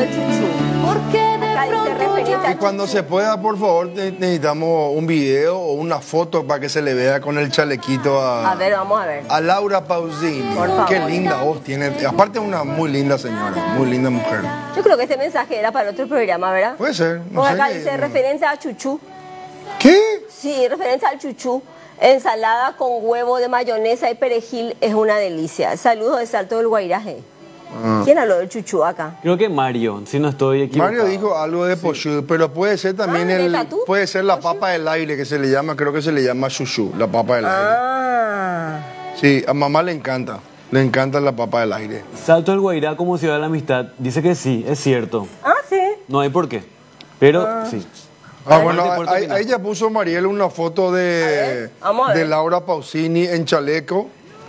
del chuchú. Acá dice referente Y al cuando chuchú. se pueda, por favor, necesitamos un video o una foto para que se le vea con el chalequito A ver, vamos a ver. a Laura Pausini. Por favor. Qué linda voz tiene. Aparte es una muy linda señora, muy linda mujer. Yo creo que este mensaje era para otro programa, ¿verdad? Puede ser. No Porque sé acá qué- dice referencia a chuchú. ¿Qué? Sí, referencia al chuchú. Ensalada con huevo de mayonesa y perejil es una delicia. Saludos de Salto del Guairaje. ¿Quién habló del chuchú acá? Creo que Mario, si no estoy equivocado. Mario dijo algo de pochú, pero puede ser también ¿neta tú? puede ser la papa del aire que se le llama, creo que se le llama chuchú, la papa del aire. Ah. Sí, a mamá le encanta la papa del aire. Salto del Guairá como ciudad de la amistad. Dice que sí, es cierto. Ah, sí. No hay por qué. Pero sí. Bueno, Puerto ahí, Pinar. ahí ya puso Mariel una foto vamos a de ver. Laura Pausini en chaleco.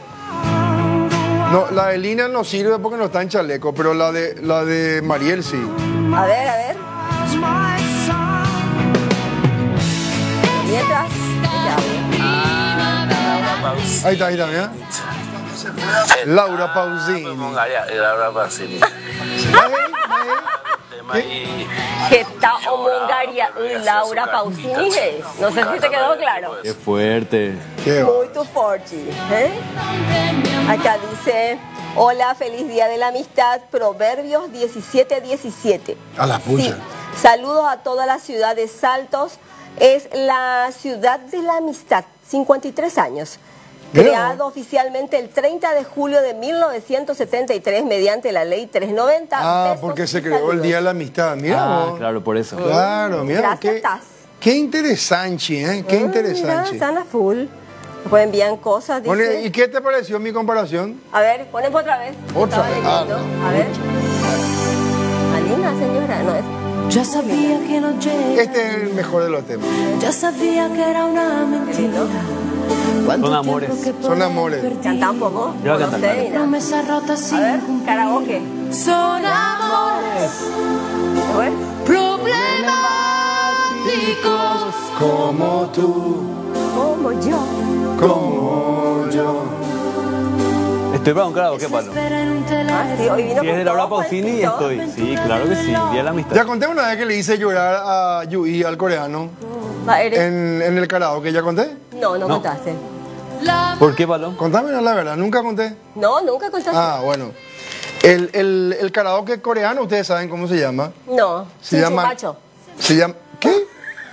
No, la de Lina no sirve porque no está en chaleco, pero la de Mariel sí. A ver, a ver. Mientras. Ahí está, mira. Laura Pausini. Laura Pausini. Que está homongaria Laura Pausini. No sé si te quedó claro. Qué fuerte. Qué va. Muy tu forchi. Acá dice, hola, feliz día de la amistad, Proverbios 17:17. A la pucha. Sí, saludos a toda la ciudad de Saltos. Es la ciudad de la amistad, 53 años. Mira. Creado oficialmente el 30 de julio de 1973 mediante la ley 390. Ah, Besos porque y se creó el saludos. Día de la Amistad. Mira Ah, vos. claro, por eso. Claro, mira. Gracias, Taz. Qué interesante, ¿eh? Qué Mira, interesante. están a full. Pues envían cosas, dice. Bueno, ¿y qué te pareció mi comparación? A ver, ponemos otra vez. Otra Estaba vez. leyendo. A ver. Alina, señora, no es. Ya sabía que no llega, Este es el mejor de los temas. ya sabía que era una mentira. ¿Cuánto Son amores. tiempo que por Son amores. perdí? Canta un poco. Yo voy a No cantar, sé, dale. Ina. Promesa rota sin A ver, cumplir. karaoke. Son amores A ver. problemáticos. Como tú, Como yo. como yo. Estoy para un karaoke, Se Pablo. espera en un Ah, sí, teléfono. hoy vino Si es con de Laura todo, Pausini, jovencito. estoy. Sí, claro que sí. Día de la amistad. Ya conté una vez que le hice llorar a Yui, al coreano, Va, eres- en el karaoke. ¿Ya conté? No, no No. contaste. ¿Por qué, Pablo? Contame la verdad, nunca conté. No, nunca contaste. Ah, bueno. El karaoke coreano, ustedes saben cómo se llama. No. Se Sin llama. chumacho. Se llama. ¿Qué?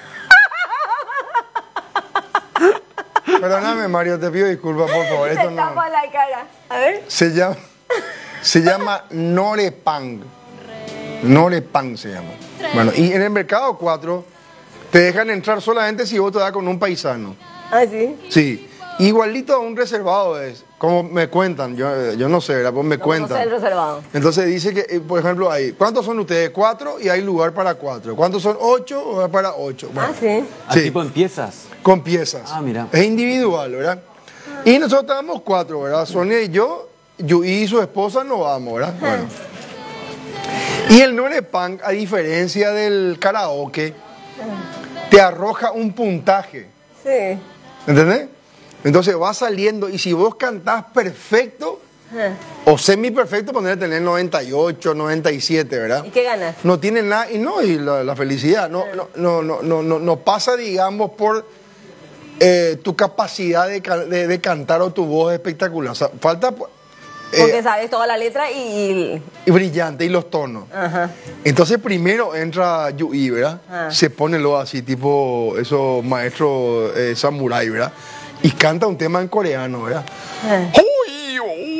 Perdóname, Mario, te pido disculpas, por favor. Se Esto no. tapa la cara. A ver. Se llama Norepang. Norepang se llama. Bueno, y en el mercado 4 te dejan entrar solamente si vos te das con un paisano. Ah, sí. Sí. Igualito a un reservado es, como me cuentan, yo no sé, ¿verdad? Pues me No, no cuentan. sé el reservado. Entonces dice que, por ejemplo, hay, ¿cuántos son ustedes? 4 y hay lugar para 4. ¿Cuántos son? 8 o para 8. Ah, sí. Ah, Sí. tipo en piezas. Con piezas. Ah, mira. Es individual, ¿verdad? Y nosotros estábamos 4, ¿verdad? Sonia y yo, Yui y su esposa no vamos, ¿verdad? Bueno. Y el Norepang, a diferencia del karaoke, te arroja un puntaje. Sí. ¿Entendés? Entonces va saliendo y si vos cantás perfecto Ah. o semi perfecto, poner tener 98, 97, ¿verdad? ¿Y qué ganas? No tiene nada, y la felicidad no pasa, digamos, por tu capacidad de cantar o tu voz espectacular. O sea, falta Porque sabes toda la letra y... y brillante y los tonos. Ajá. Entonces primero entra Yui, ¿verdad? Ah. Se pone lo así, tipo esos maestros samurái, ¿verdad? Y canta un tema en coreano, ¿verdad? ¡Uy!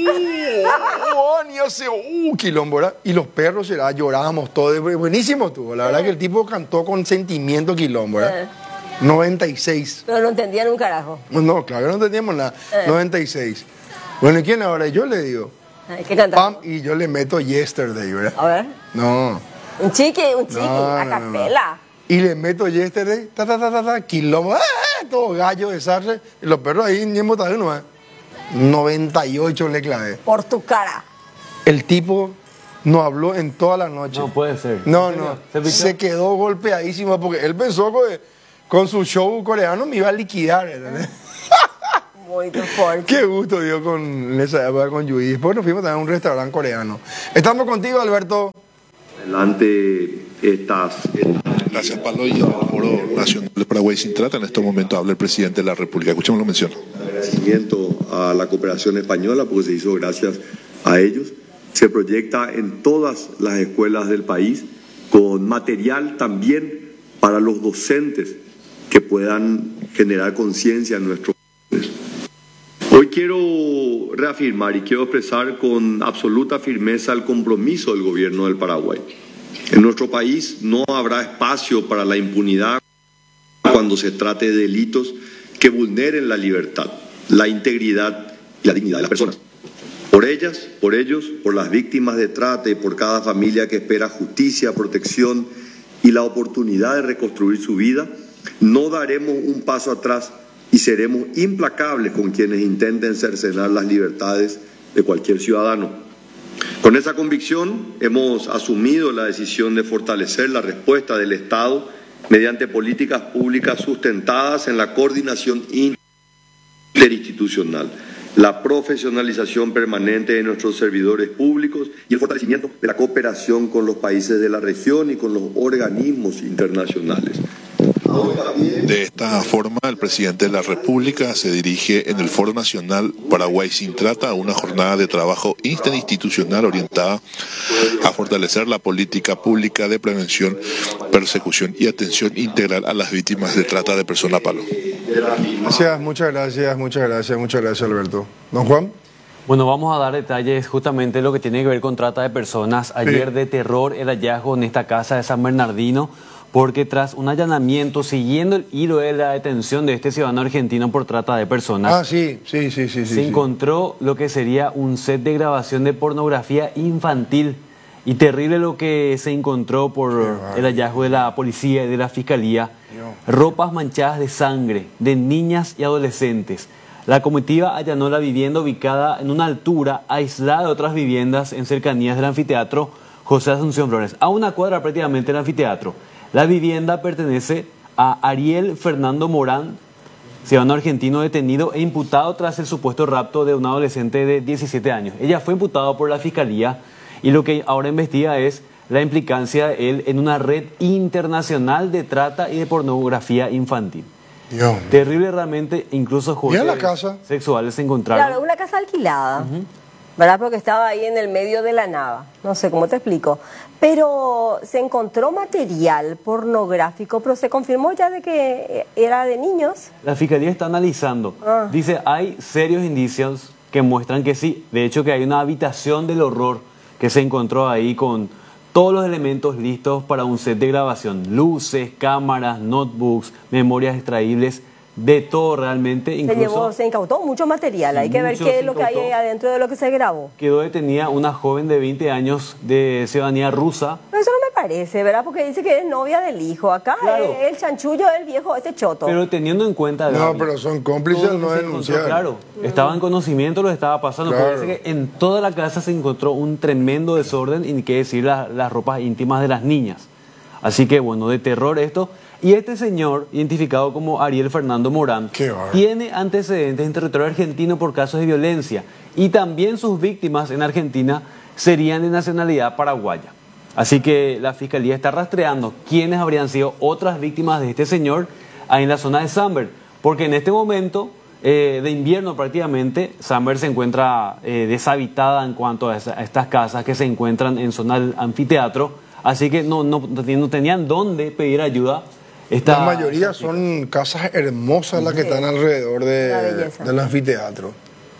Ni hace quilombo, ¿verdad? Y los perros llorábamos todos. Buenísimo tuvo. La verdad que el tipo cantó con sentimiento quilombo, ¿verdad? 96. Pero no entendían un carajo. No, claro, no entendíamos nada. 96. Bueno, ¿y quién ahora? Yo le digo. Ay, ¿qué cantar? Pam, y yo le meto Yesterday, ¿verdad? A ver. No. Un chiqui, No, a no, capela. Y le meto Yesterday, quilombo, todo gallo, desastre. Y los perros ahí, ni en botadero nomás. 98 le clavé. Por tu cara. El tipo no habló en toda la noche. No puede ser. No, ¿En serio? no. ¿Se picó? Se quedó golpeadísimo porque él pensó que con su show coreano me iba a liquidar, ¿entendés? Muy tu fuerte. Qué gusto dio con esa época con Yui. Después nos fuimos también a un restaurante coreano. Estamos contigo, Alberto. Adelante estas. Gracias, Pablo. Y en el Foro Nacional de Paraguay Sin Trata, en este momento habla el presidente de la República. Escuchemos la mención. Agradecimiento a la cooperación española, porque se hizo gracias a ellos. Se proyecta en todas las escuelas del país con material también para los docentes que puedan generar conciencia en nuestros jóvenes. Hoy quiero reafirmar y quiero expresar con absoluta firmeza el compromiso del gobierno del Paraguay. En nuestro país no habrá espacio para la impunidad cuando se trate de delitos que vulneren la libertad, la integridad y la dignidad de las personas. Por ellas, por ellos, por las víctimas de trata y por cada familia que espera justicia, protección y la oportunidad de reconstruir su vida, no daremos un paso atrás y seremos implacables con quienes intenten cercenar las libertades de cualquier ciudadano. Con esa convicción hemos asumido la decisión de fortalecer la respuesta del Estado mediante políticas públicas sustentadas en la coordinación interinstitucional, la profesionalización permanente de nuestros servidores públicos y el fortalecimiento de la cooperación con los países de la región y con los organismos internacionales. De esta forma, el presidente de la República se dirige en el Foro Nacional Paraguay Sin Trata a una jornada de trabajo interinstitucional orientada a fortalecer la política pública de prevención, persecución y atención integral a las víctimas de trata de personas. Pablo. Gracias, muchas gracias, Alberto. ¿Don Juan? Bueno, vamos a dar detalles justamente de lo que tiene que ver con trata de personas. Ayer Sí. de terror el hallazgo en esta casa de San Bernardino, porque tras un allanamiento, siguiendo el hilo de la detención de este ciudadano argentino por trata de personas, Ah, sí. se encontró lo que sería un set de grabación de pornografía infantil. Y terrible lo que se encontró por el hallazgo de la policía y de la fiscalía. Ropas manchadas de sangre de niñas y adolescentes. La comitiva allanó la vivienda ubicada en una altura aislada de otras viviendas en cercanías del anfiteatro José Asunción Flores, a una cuadra prácticamente del anfiteatro. La vivienda pertenece a Ariel Fernando Morán, ciudadano argentino detenido e imputado tras el supuesto rapto de un adolescente de 17 años. Ella fue imputada por la fiscalía y lo que ahora investiga es la implicancia de él en una red internacional de trata y de pornografía infantil. Dios. Terrible realmente, incluso ¿Y en la casa? sexuales se encontraron. Claro, una casa alquilada, ¿verdad? Porque estaba ahí en el medio de la nada. No sé cómo te explico. Pero se encontró material pornográfico, pero se confirmó ya de que era de niños. La fiscalía está analizando. Dice, hay serios indicios que muestran que sí. De hecho, que hay una habitación del horror que se encontró ahí con todos los elementos listos para un set de grabación. Luces, cámaras, notebooks, memorias extraíbles, de todo realmente. Incluso Se incautó mucho material. Hay que ver mucho qué se es lo que hay incautó. ahí adentro de lo que se grabó. quedó detenida una joven de 20 años de ciudadanía rusa. Pero eso no me parece, ¿verdad? Porque dice que es novia del hijo. Acá Claro. el chanchullo del viejo, este choto. Pero teniendo en cuenta... No, Gaby, pero son cómplices todo al lo no que se encontró, denunciar. Claro, estaba en conocimiento, lo estaba pasando. Claro. Parece que en toda la casa se encontró un tremendo desorden y ni qué decir las ropas íntimas de las niñas. Así que bueno, de terror esto. Y este señor, identificado como Ariel Fernando Morán, Qué bárbaro. tiene antecedentes en territorio argentino por casos de violencia. Y también sus víctimas en Argentina serían de nacionalidad paraguaya. Así que la Fiscalía está rastreando quiénes habrían sido otras víctimas de este señor ahí en la zona de Samber. Porque en este momento de invierno prácticamente, Samber se encuentra deshabitada en cuanto a estas casas que se encuentran en zona del anfiteatro. Así que no tenían dónde pedir ayuda. La mayoría son casas hermosas las que están alrededor Una belleza. del anfiteatro.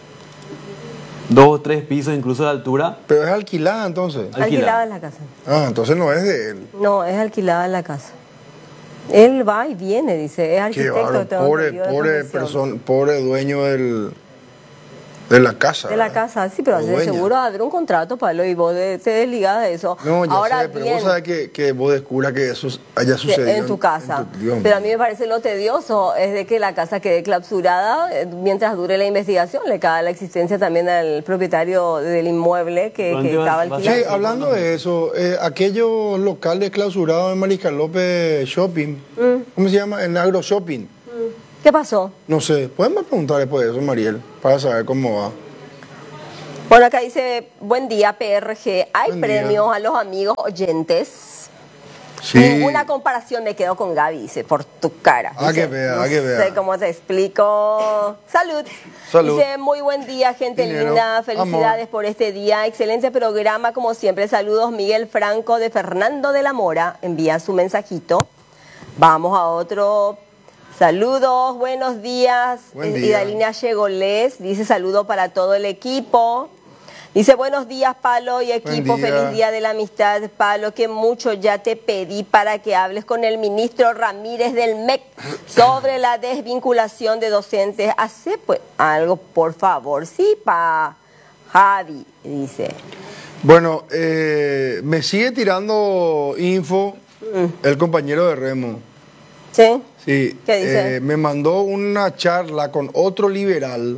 2 o 3 pisos incluso de altura. Pero es alquilada entonces. Alquilada en la casa. Ah, entonces no es de él. No, es alquilada en la casa. Él va y viene, dice. Es Qué arquitecto. bárbaro. tengo entendido de profesión. Pobre dueño de la casa. De la ¿verdad? casa, sí, pero O dueña. seguro haber un contrato, Pablo, y vos te desligás de eso. No, ya Ahora sé, pero bien, vos sabés que vos descubras que eso haya sucedido en tu casa. Dios Pero a mío. mí me parece lo tedioso es de que la casa quede clausurada mientras dure la investigación. Le cae la existencia también al propietario del inmueble que ¿Dónde estaba va- alquilado. Sí, hablando de eso, aquellos locales clausurados en Mariscal López Shopping, ¿cómo se llama? En Agro Shopping. ¿Qué pasó? No sé, podemos preguntar después de eso, Mariel, para saber cómo va. Bueno, acá dice, buen día PRG, hay Buen día. premios a los amigos oyentes. Sí. Y una comparación me quedo con Gaby, dice, por tu cara. Ah, Dice, que vea, no ah, que vea. sé cómo te explico. Salud. Salud. Dice, muy buen día, gente Dinero, linda. Felicidades amor. por este día. Excelente programa, como siempre. Saludos, Miguel Franco de Fernando de la Mora. Envía su mensajito. Vamos a otro. Saludos, buenos días. Buen día. Idalina Yegolés dice saludo para todo el equipo. Dice buenos días, Palo y equipo. Buen día. Feliz día de la amistad, Palo. Que mucho ya te pedí para que hables con el ministro Ramírez del MEC sobre la desvinculación de docentes. Hace pues algo, por favor. Sí, pa Javi, dice. Bueno, me sigue tirando info el compañero de Remo. ¿Sí? Sí. ¿Qué dice? Me mandó una charla con otro liberal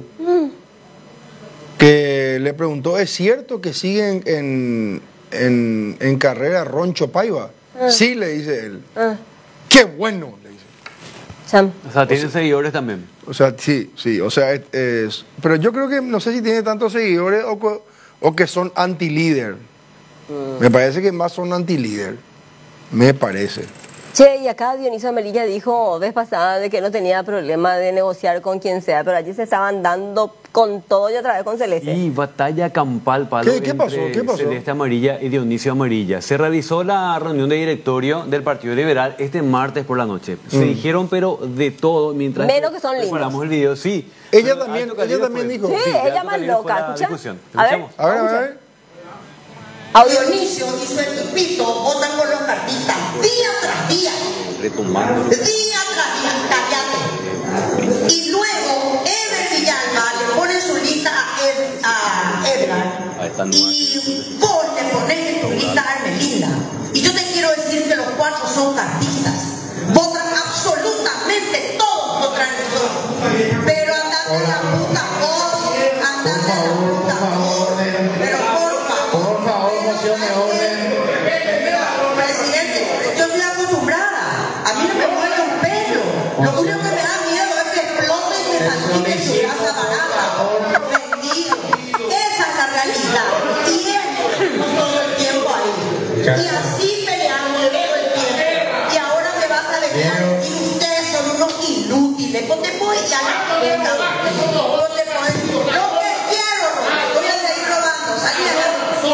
que le preguntó, ¿es cierto que siguen en carrera Roncho Paiva? Sí, le dice él. ¡Qué bueno! Le dice. Sam. O sea, tienen seguidores también. O sea, sí, o sea, pero yo creo que no sé si tiene tantos seguidores o que son anti-líder. Me parece que más son anti-líder. Me parece. Che, y acá Dionisio Amelilla dijo vez pasada de que no tenía problema de negociar con quien sea, pero allí se estaban dando con todo y otra vez con Celeste. Y batalla campal, Palo, ¿Qué pasó? entre ¿Qué pasó? Celeste Amarilla y Dionisio Amarilla. Se realizó la reunión de directorio del Partido Liberal este martes por la noche. Se dijeron, pero de todo, mientras Menos que son preparamos lindos. el video, sí. Ella Pero también- alto calibre ella también fue. dijo. Sí, de ella alto más calibre loca, fue la escucha. discusión. A ver. Escuchamos. A ver. Dionisio y su equipito votan con los cartistas día tras día. Día tras día, cállate. Y luego Ever Villalba le pone su lista a Ebrard. Y vos le pones en tu lista a Hermelinda. Y yo te quiero decir que los cuatro son cartistas. Votan absolutamente todos contra nosotros. Pero andate a la puta voz. Andate a la puta voz. Pero por favor, moción de orden. Presidente, yo estoy acostumbrada. A mí no me mueve un pelo. Lo único que me da miedo es que explote y me salpique su grasa barata. Vendido. Esa es la realidad. Y él todo el tiempo ahí. Y así peleamos todo el tiempo. Y ahora me vas a venir a decir, ustedes son unos inútiles. Ponte muy ya la puta. Ponte muy. Lo que quiero, voy a seguir robando. Salí acá.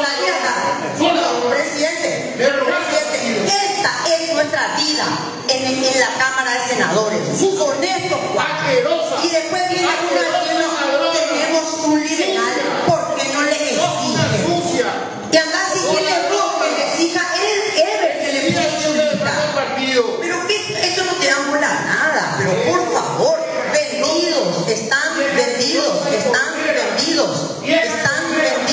No, presidente, esta es nuestra vida en la Cámara de Senadores. Con estos cuatro. Y después viene uno diciendo, tenemos un liberal, ¿por qué no le exige? Y anda si tiene vos que le exija, es Ever que le pide su lista. Pero que esto no te da bola a nada, pero por favor, vendidos, están vendidos, están vendidos, están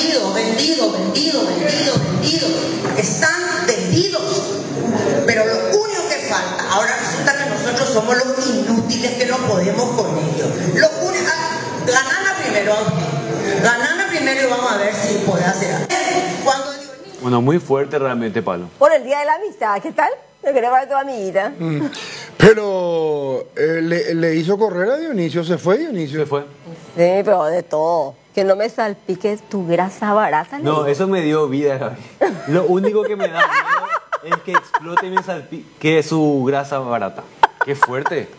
vendidos, están vendidos. Pero lo único que falta, ahora resulta que nosotros somos los inútiles que no podemos con ellos. Lo único, ganana primero y vamos a ver si puede hacer algo. Cuando Bueno, muy fuerte realmente, Palo. Por el Día de la Amistad, ¿qué tal? Lo querés para tu amiguita. Pero le hizo correr a Dionisio, se fue Dionisio. Se fue. Sí, pero de todo. Que no me salpiques tu grasa barata. le No, digo. eso me dio vida, Gaby. Lo único que me da miedo es que explote y me salpique su grasa barata. Qué fuerte.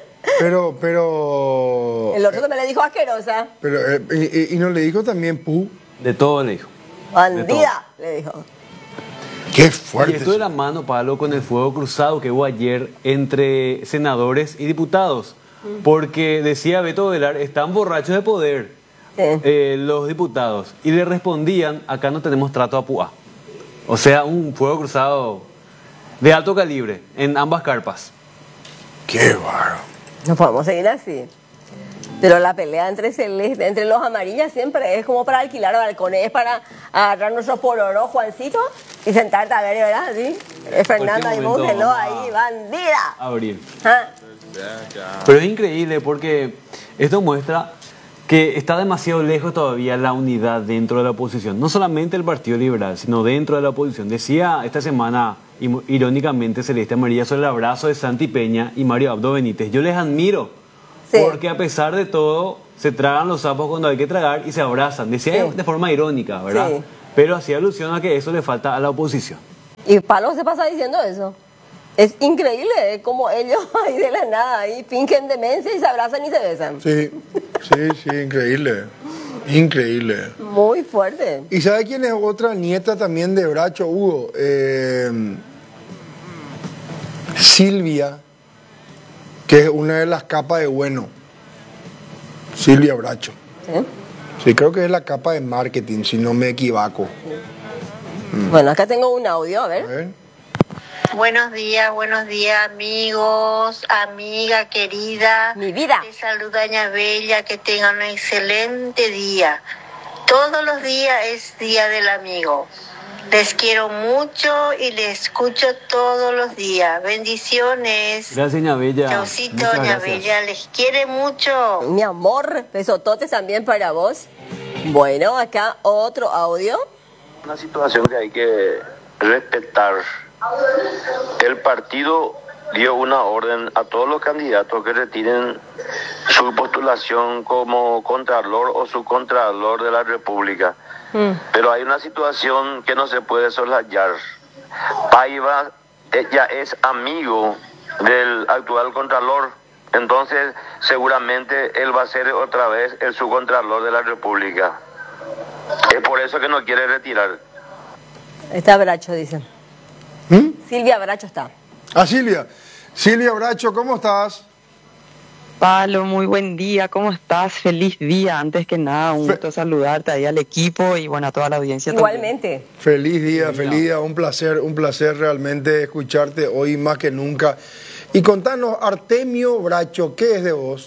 Pero El otro también le dijo asquerosa. y no le dijo también pu. De todo le dijo. Bandida, le dijo. Qué Y fuerte. esto de la mano, Pablo, con el fuego cruzado que hubo ayer entre senadores y diputados. Porque decía Beto Velar, están borrachos de poder Sí. los diputados. Y le respondían, acá no tenemos trato a Púa. O sea, un fuego cruzado de alto calibre en ambas carpas. Qué bárbaro. No podemos seguir así. Pero la pelea entre celeste, entre los amarillas siempre es como para alquilar balcones, es para agarrar nuestro pororó, Juancito, y sentarte a ver, ¿verdad? ¿Sí? Fernanda y Cualquier momento Mongeló vamos ahí, bandida. Abril. Ah. Pero es increíble porque esto muestra que está demasiado lejos todavía la unidad dentro de la oposición. No solamente el Partido Liberal, sino dentro de la oposición. Decía esta semana, irónicamente, Celeste Amarilla sobre el abrazo de Santi Peña y Mario Abdo Benítez. Yo les admiro Sí. Porque a pesar de todo, se tragan los sapos cuando hay que tragar y se abrazan. Decía Sí. de forma irónica, ¿verdad? Sí. Pero hacía alusión a que eso le falta a la oposición. Y Palo se pasa diciendo eso. Es increíble como ellos ahí de la nada, ahí fingen demencia y se abrazan y se besan. Sí, sí, increíble. Increíble. Muy fuerte. ¿Y sabe quién es otra nieta también de Bracho, Hugo? Silvia, que es una de las capas de bueno. Silvia Bracho. ¿Sí? Sí, creo que es la capa de marketing, si no me equivoco. Bueno, acá tengo un audio, a A ver. ver. Buenos días, amigos, amiga querida. Mi vida. Te saluda Ña Bella, que tengan un excelente día. Todos los días es Día del Amigo. Les quiero mucho y les escucho todos los días. Bendiciones. Gracias, Ña Bella. Chaucito, Muchas Ña gracias. Bella, les quiere mucho. Mi amor, besototes también para vos. Bueno, acá otro audio. Una situación que hay que respetar. El partido dio una orden a todos los candidatos que retiren su postulación como contralor o subcontralor de la República. Pero hay una situación que no se puede soslayar. Paiva ya es amigo del actual contralor, entonces seguramente él va a ser otra vez el subcontralor de la República. Es por eso que no quiere retirar. Está Bracho, dicen. Silvia Bracho está. Ah, Silvia. Silvia Bracho, ¿cómo estás? Palo, muy buen día, ¿cómo estás? Feliz día, antes que nada, un gusto saludarte ahí al equipo y bueno, a toda la audiencia Igualmente. Feliz día, un placer realmente escucharte hoy más que nunca. Y contanos, Artemio Bracho, ¿qué es de vos?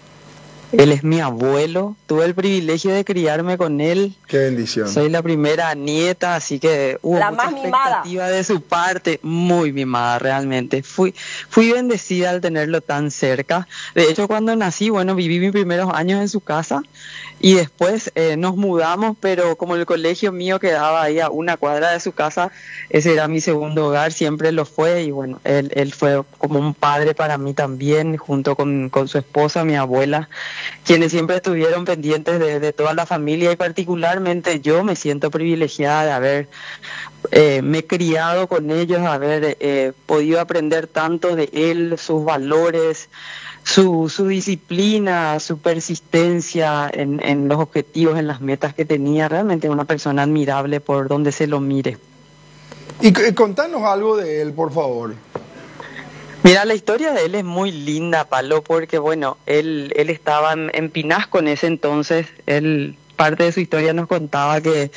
Él es mi abuelo, tuve el privilegio de criarme con él. Qué bendición. Soy la primera nieta, así que hubo La mucha más mimada. expectativa de su parte, muy mimada realmente. Fui bendecida al tenerlo tan cerca. De hecho, cuando nací, bueno, viví mis primeros años en su casa y después nos mudamos, pero como el colegio mío quedaba ahí a una cuadra de su casa, ese era mi segundo hogar, siempre lo fue y bueno, él fue como un padre para mí también, junto con su esposa, mi abuela, quienes siempre estuvieron pendientes de toda la familia y particularmente yo me siento privilegiada de haber me he criado con ellos, haber podido aprender tanto de él, sus valores, su disciplina, su persistencia en los objetivos, en las metas que tenía. Realmente una persona admirable por donde se lo mire. Y contanos algo de él, por favor. Mira, la historia de él es muy linda, Palo, porque bueno, él estaba en Pinasco en ese entonces. Él, parte de su historia nos contaba que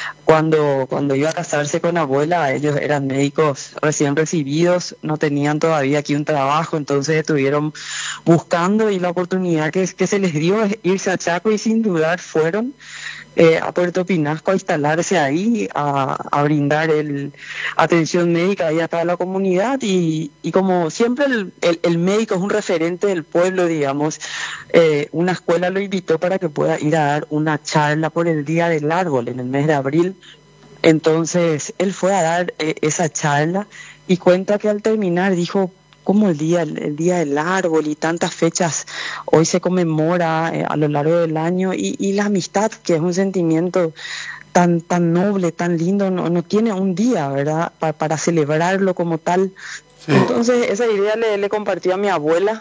cuando iba a casarse con abuela, ellos eran médicos recién recibidos, no tenían todavía aquí un trabajo, entonces estuvieron buscando y la oportunidad que se les dio es irse a Chaco y sin dudar fueron a Puerto Pinasco a instalarse ahí, a brindar atención médica ahí a toda la comunidad y como siempre el médico es un referente del pueblo, digamos, una escuela lo invitó para que pueda ir a dar una charla por el Día del Árbol en el mes de abril. Entonces él fue a dar esa charla y cuenta que al terminar dijo, como el día del árbol y tantas fechas hoy se conmemora a lo largo del año y la amistad, que es un sentimiento tan noble, tan lindo, no tiene un día, ¿verdad? Para celebrarlo como tal. Sí. Entonces esa idea le compartió a mi abuela,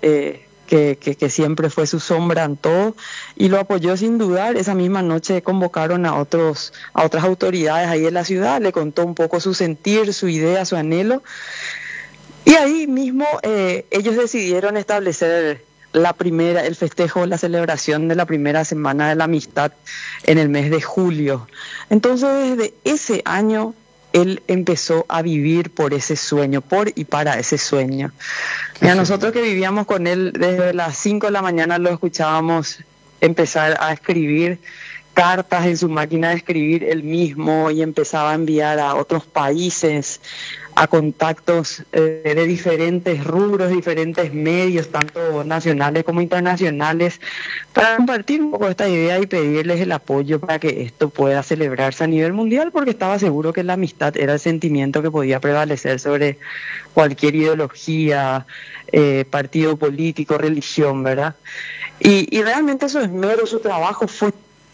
que siempre fue su sombra en todo y lo apoyó sin dudar. Esa misma noche convocaron a otras autoridades ahí en la ciudad, le contó un poco su sentir, su idea, su anhelo. Y ahí mismo ellos decidieron establecer el festejo, la celebración de la primera semana de la amistad en el mes de julio. Entonces desde ese año él empezó a vivir por ese sueño, por y para ese sueño. Y a nosotros que vivíamos con él desde las 5 de la mañana lo escuchábamos empezar a escribir cartas en su máquina de escribir él mismo y empezaba a enviar a otros países, a contactos de diferentes rubros, diferentes medios, tanto nacionales como internacionales, para compartir un poco esta idea y pedirles el apoyo para que esto pueda celebrarse a nivel mundial, porque estaba seguro que la amistad era el sentimiento que podía prevalecer sobre cualquier ideología, partido político, religión, ¿verdad? Y realmente su esmero, su trabajo fue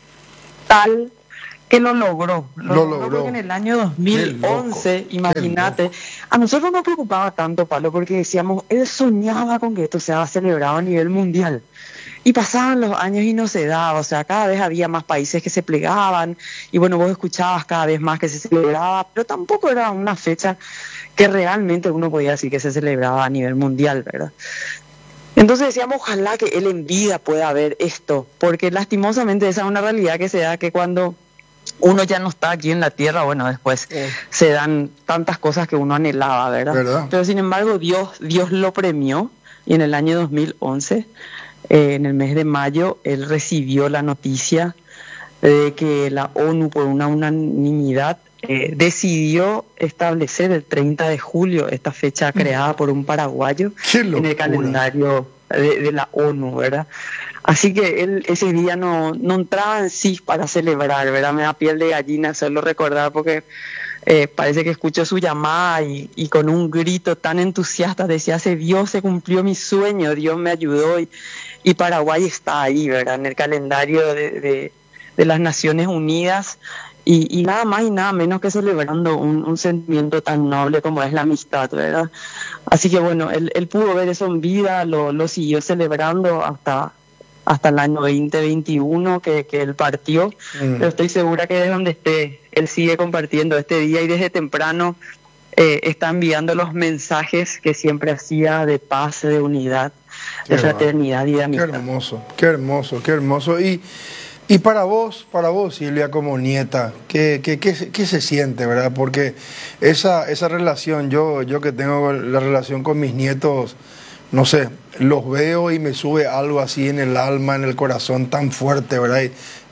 tal que lo logró. Lo logró porque en el año 2011, imagínate, a nosotros no nos preocupaba tanto, Pablo, porque decíamos, él soñaba con que esto sea celebrado a nivel mundial. Y pasaban los años y no se daba, o sea, cada vez había más países que se plegaban, y bueno, vos escuchabas cada vez más que se celebraba, pero tampoco era una fecha que realmente uno podía decir que se celebraba a nivel mundial, ¿verdad? Entonces decíamos, ojalá que él en vida pueda ver esto, porque lastimosamente esa es una realidad que se da, que cuando uno ya no está aquí en la tierra, bueno, después se dan tantas cosas que uno anhelaba, ¿verdad? Pero sin embargo Dios lo premió, y en el año 2011, en el mes de mayo, él recibió la noticia de que la ONU, por una unanimidad, decidió establecer el 30 de julio, esta fecha creada por un paraguayo, en el calendario de la ONU, ¿verdad? Así que él ese día no entraba en sí para celebrar, ¿verdad? Me da piel de gallina solo recordar, porque parece que escuchó su llamada y con un grito tan entusiasta decía, Dios, se cumplió mi sueño, Dios me ayudó, y Paraguay está ahí, ¿verdad? En el calendario de las Naciones Unidas, y nada más y nada menos que celebrando un sentimiento tan noble como es la amistad, ¿verdad? Así que bueno, él pudo ver eso en vida, lo siguió celebrando hasta el año 2021 que él partió, pero estoy segura que desde donde esté, él sigue compartiendo este día, y desde temprano está enviando los mensajes que siempre hacía de paz, de unidad, de fraternidad y de amistad. Qué hermoso, qué hermoso, qué hermoso. Y para vos, Silvia, como nieta, ¿qué se siente, verdad? Porque esa relación, yo que tengo la relación con mis nietos, no sé, los veo y me sube algo así en el alma, en el corazón tan fuerte, ¿verdad?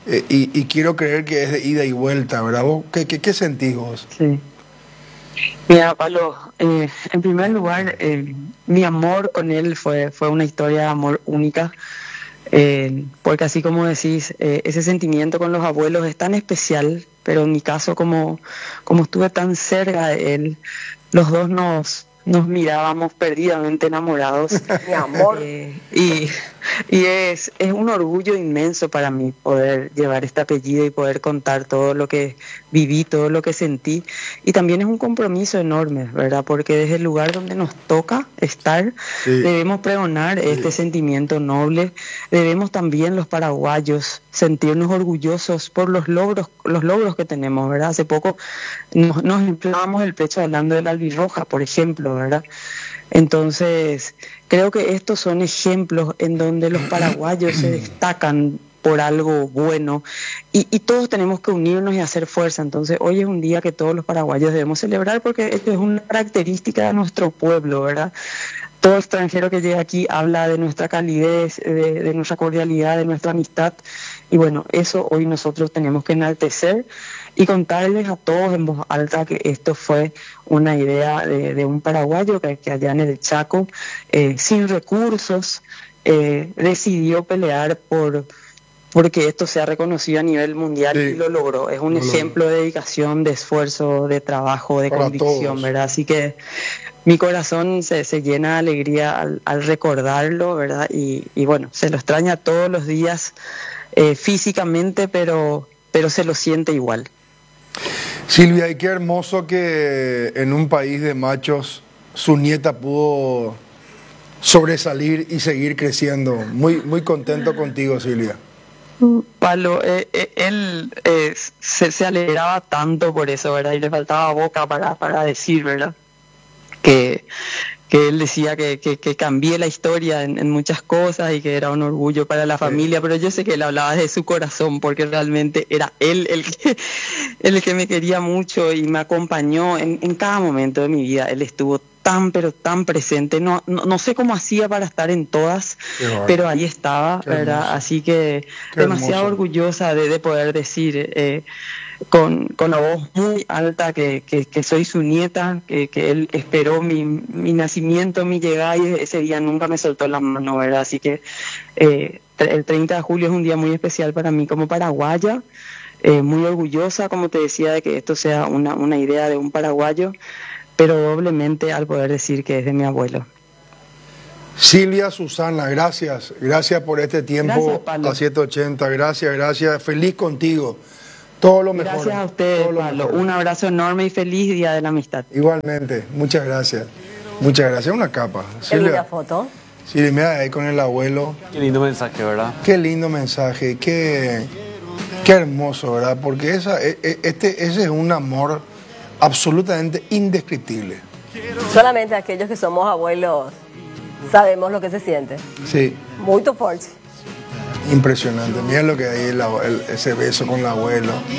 Y quiero creer que es de ida y vuelta, ¿verdad? ¿Vos qué sentís vos? Sí. Mira, Pablo, en primer lugar, mi amor con él fue una historia de amor única, porque así como decís, ese sentimiento con los abuelos es tan especial, pero en mi caso, como estuve tan cerca de él, los dos nos mirábamos perdidamente enamorados. Mi amor. Y es un orgullo inmenso para mí poder llevar este apellido y poder contar todo lo que viví, todo lo que sentí. Y también es un compromiso enorme, ¿verdad? Porque desde el lugar donde nos toca estar, debemos pregonar este sentimiento noble. Debemos también, los paraguayos, sentirnos orgullosos por los logros que tenemos, ¿verdad? Hace poco nos inflábamos el pecho hablando de la albirroja, por ejemplo, ¿verdad? Entonces, creo que estos son ejemplos en donde los paraguayos se destacan por algo bueno, y todos tenemos que unirnos y hacer fuerza. Entonces hoy es un día que todos los paraguayos debemos celebrar, porque esto es una característica de nuestro pueblo, ¿verdad? Todo extranjero que llega aquí habla de nuestra calidez, de nuestra cordialidad, de nuestra amistad, y bueno, eso hoy nosotros tenemos que enaltecer y contarles a todos en voz alta que esto fue una idea de un paraguayo que allá en el Chaco, sin recursos, decidió pelear porque esto sea reconocido a nivel mundial, y lo logró. Es un ejemplo de dedicación, de esfuerzo, de trabajo, de convicción, todos, ¿verdad? Así que mi corazón se llena de alegría al recordarlo, ¿verdad? Y bueno, se lo extraña todos los días físicamente, pero se lo siente igual. Silvia, y qué hermoso que en un país de machos su nieta pudo sobresalir y seguir creciendo. Muy, muy contento contigo, Silvia. Pablo, él se alegraba tanto por eso, ¿verdad? Y le faltaba boca para decir, ¿verdad? Que él decía que cambié la historia en muchas cosas y que era un orgullo para la familia, pero yo sé que él hablaba de su corazón, porque realmente era él el que me quería mucho y me acompañó en cada momento de mi vida. Él estuvo pero tan presente. No sé cómo hacía para estar en todas, pero ahí estaba, ¿verdad? Así que demasiado orgullosa de poder decir con la voz muy alta que soy su nieta, que él esperó mi nacimiento, mi llegada, y ese día nunca me soltó la mano, ¿verdad? Así que el 30 de julio es un día muy especial para mí como paraguaya, muy orgullosa, como te decía, de que esto sea una idea de un paraguayo, pero doblemente al poder decir que es de mi abuelo. Silvia Susana, gracias por este tiempo a 780, gracias, feliz contigo, todo lo mejor. Gracias a ustedes, Pablo, un abrazo enorme y feliz Día de la Amistad. Igualmente, muchas gracias, una capa. Qué linda foto. Sí, mira ahí con el abuelo. Qué lindo mensaje, ¿verdad? Qué lindo mensaje, qué hermoso, ¿verdad? Porque ese es un amor absolutamente indescriptible. Solamente aquellos que somos abuelos sabemos lo que se siente. Sí. Muy fuerte. Impresionante. Mira lo que hay, ese beso con el abuelo.